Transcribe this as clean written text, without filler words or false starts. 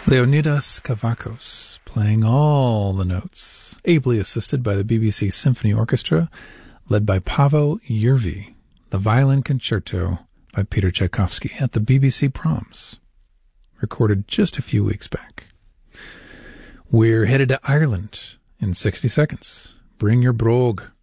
Leonidas Kavakos, playing all the notes, ably assisted by the BBC Symphony Orchestra, led by Paavo Järvi, the violin concerto by Peter Tchaikovsky at the BBC Proms, recorded just a few weeks back. We're headed to Ireland in 60 seconds. Bring your brogue.